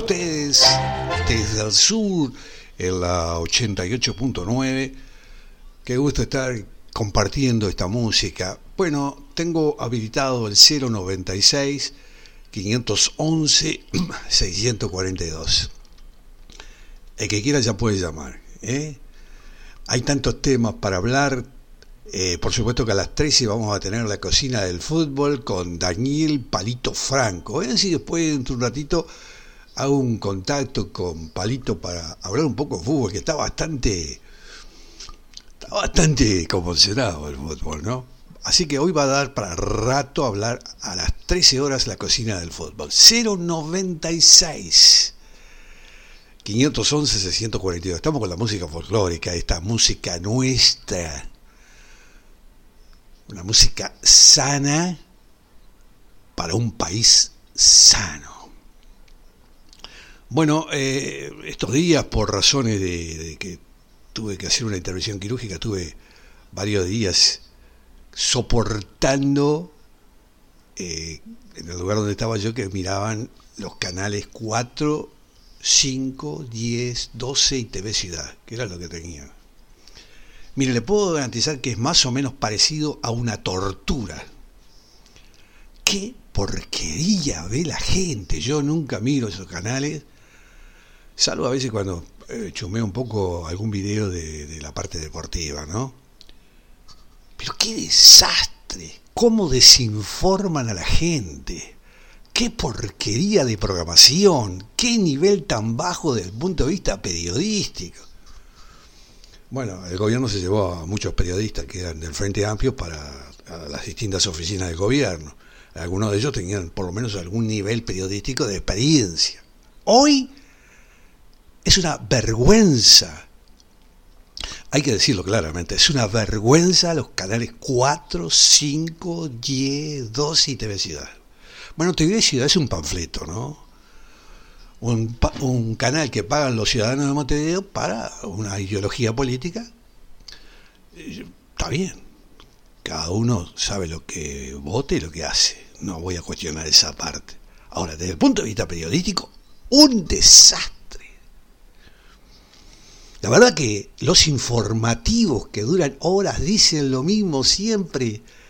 ustedes desde el sur en la 88.9. Qué gusto estar compartiendo esta música. Bueno, tengo habilitado el 096 511 642. El que quiera ya puede llamar, ¿eh? Hay tantos temas para hablar. Por supuesto que a las 13 vamos a tener la cocina del fútbol con Daniel Palito Franco. Voy a ver si después, dentro de un ratito, hago un contacto con Palito para hablar un poco de fútbol, que está bastante convulsionado el fútbol, ¿no? Así que hoy va a dar para rato hablar a las 13 horas la cocina del fútbol. 096 511 642. Estamos con la música folclórica, esta música nuestra. Una música sana para un país sano. Bueno, estos días, por razones de que tuve que hacer una intervención quirúrgica, tuve varios días soportando en el lugar donde estaba yo, que miraban los canales 4, 5, 10, 12 y TV Ciudad, que era lo que tenía. Mire, le puedo garantizar que es más o menos parecido a una tortura. ¡Qué porquería ve la gente! Yo nunca miro esos canales, salvo a veces cuando chumeo un poco algún video de la parte deportiva, ¿no? Pero qué desastre, cómo desinforman a la gente, qué porquería de programación, qué nivel tan bajo desde el punto de vista periodístico. Bueno, el gobierno se llevó a muchos periodistas que eran del Frente Amplio para las distintas oficinas del gobierno. Algunos de ellos tenían por lo menos algún nivel periodístico de experiencia. Hoy es una vergüenza. Hay que decirlo claramente, es una vergüenza los canales 4, 5, 10, 12 y TV Ciudad. Bueno, TV Ciudad es un panfleto, ¿no? Un canal que pagan los ciudadanos de Montevideo para una ideología política. Está bien, cada uno sabe lo que vota y lo que hace. No voy a cuestionar esa parte. Ahora, desde el punto de vista periodístico, un desastre. La verdad que los informativos que duran horas dicen lo mismo siempre.